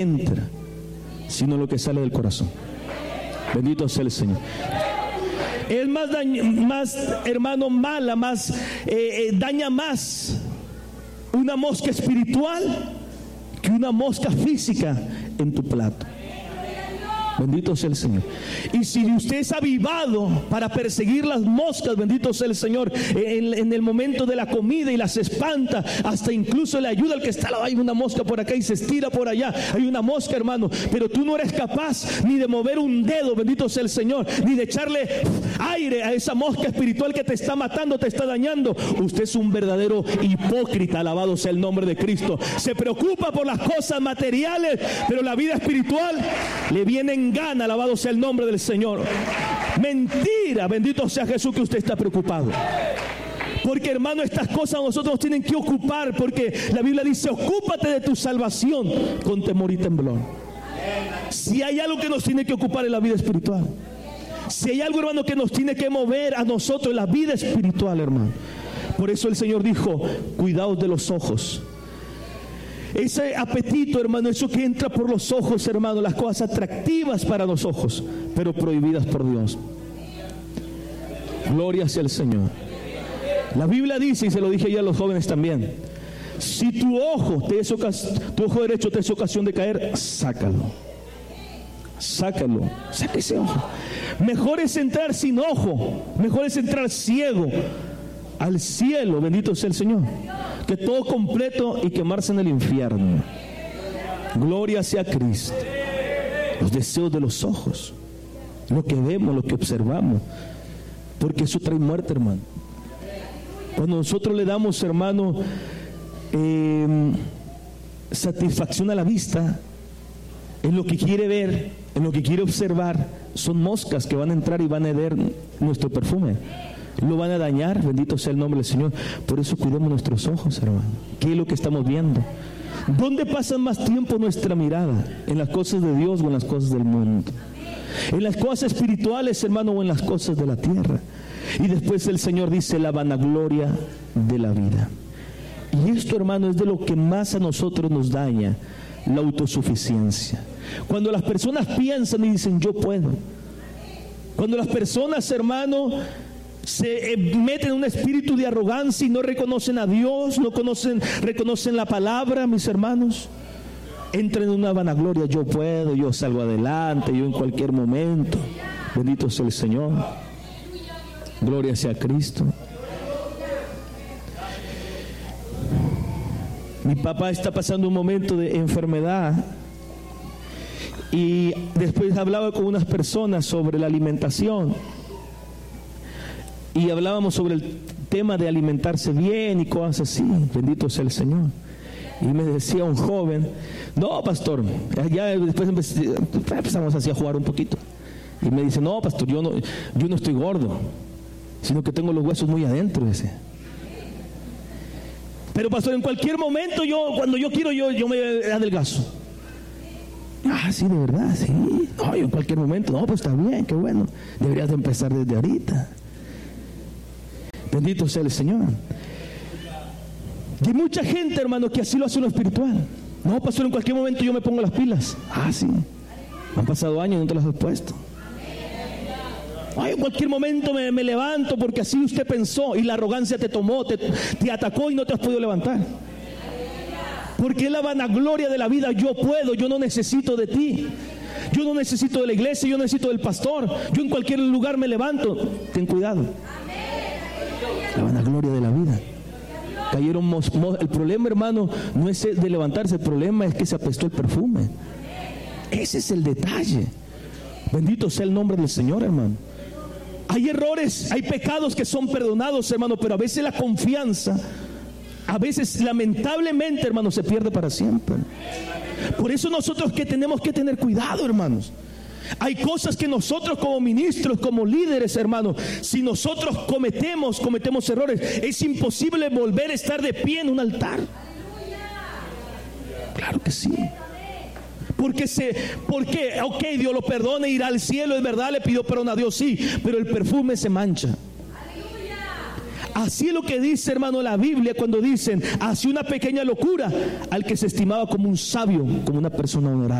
entra, sino lo que sale del corazón. Bendito sea el Señor. Es más, hermano, mala, más daña más una mosca espiritual que una mosca física en tu plato. Bendito sea el Señor. Y si usted es avivado para perseguir las moscas, bendito sea el Señor, en el momento de la comida y las espanta, hasta incluso le ayuda al que está, hay una mosca por acá y se estira por allá, hay una mosca, hermano, pero tú no eres capaz ni de mover un dedo, bendito sea el Señor, ni de echarle aire a esa mosca espiritual que te está matando, te está dañando. Usted es un verdadero hipócrita, alabado sea el nombre de Cristo. Se preocupa por las cosas materiales, pero la vida espiritual le viene en gana, alabado sea el nombre del Señor. Mentira, bendito sea Jesús, que usted está preocupado. Porque, hermano, estas cosas nosotros nos tienen que ocupar, porque la Biblia dice: ocúpate de tu salvación con temor y temblor. Si hay algo que nos tiene que ocupar en la vida espiritual, si hay algo, hermano, que nos tiene que mover a nosotros en la vida espiritual, hermano, por eso el Señor dijo: cuidaos de los ojos. Ese apetito, hermano, eso que entra por los ojos, hermano, las cosas atractivas para los ojos, pero prohibidas por Dios. Gloria sea el Señor. La Biblia dice, y se lo dije ya a los jóvenes también: si tu ojo derecho te es ocasión de caer, sácalo. Sácalo, saca ese ojo. Mejor es entrar sin ojo, mejor es entrar ciego al cielo, bendito sea el Señor, que todo completo y quemarse en el infierno. Gloria sea Cristo. Los deseos de los ojos, lo que vemos, lo que observamos, porque eso trae muerte, hermano. Cuando nosotros le damos, hermano, satisfacción a la vista, en lo que quiere ver, en lo que quiere observar, son moscas que van a entrar y van a herir nuestro perfume. Lo van a dañar, bendito sea el nombre del Señor. Por eso cuidemos nuestros ojos, hermano. ¿Qué es lo que estamos viendo? ¿Dónde pasa más tiempo nuestra mirada? ¿En las cosas de Dios o en las cosas del mundo? ¿En las cosas espirituales, hermano, o en las cosas de la tierra? Y después el Señor dice: la vanagloria de la vida. Y esto, hermano, es de lo que más a nosotros nos daña: la autosuficiencia. Cuando las personas piensan y dicen: yo puedo. Cuando las personas, hermano, se meten en un espíritu de arrogancia y no reconocen a Dios, no reconocen la palabra, mis hermanos, entran en una vanagloria: yo puedo, yo salgo adelante, yo en cualquier momento. Bendito sea el Señor. Gloria sea a Cristo. Mi papá está pasando un momento de enfermedad y después hablaba con unas personas sobre la alimentación. Y hablábamos sobre el tema de alimentarse bien y cosas así. Bendito sea el Señor. Y me decía un joven: no, pastor, ya después empezamos así a jugar un poquito. Y me dice: no, pastor, yo no estoy gordo, sino que tengo los huesos muy adentro, ese. Pero, pastor, en cualquier momento cuando yo quiero, yo me adelgazo. Ah, sí, de verdad, sí. No, yo en cualquier momento. No, pues está bien, qué bueno. Deberías de empezar desde ahorita. Bendito sea el Señor. Y hay mucha gente, hermano, que así lo hace en lo espiritual. No, pastor, en cualquier momento yo me pongo las pilas. Ah, sí. Han pasado años y no te las has puesto. Ay, en cualquier momento me levanto, porque así usted pensó y la arrogancia te tomó, te atacó y no te has podido levantar. Porque es la vanagloria de la vida: yo puedo, yo no necesito de ti, yo no necesito de la iglesia, yo necesito del pastor, yo en cualquier lugar me levanto. Ten cuidado. La vanagloria de la vida. Cayeron el problema, hermano, no es de levantarse, el problema es que se apestó el perfume. Ese es el detalle. Bendito sea el nombre del Señor, hermano. Hay errores, hay pecados que son perdonados, hermano, pero a veces la confianza, a veces lamentablemente, hermano, se pierde para siempre. Por eso nosotros que tenemos que tener cuidado, hermanos. Hay cosas que nosotros como ministros, como líderes, hermanos, si nosotros cometemos errores, es imposible volver a estar de pie en un altar. Claro que sí. Porque ok, Dios lo perdona, irá al cielo, es verdad, le pidió perdón a Dios, sí, pero el perfume se mancha. Así es lo que dice, hermano, la Biblia cuando dicen, hacia una pequeña locura al que se estimaba como un sabio, como una persona honorable.